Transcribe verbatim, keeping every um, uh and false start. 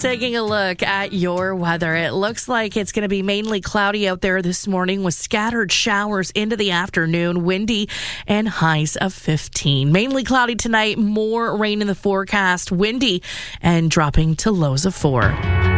Taking a look at your weather. It looks like it's going to be mainly cloudy out there this morning with scattered showers into the afternoon, windy and highs of fifteen. Mainly cloudy tonight, more rain in the forecast, windy and dropping to lows of four.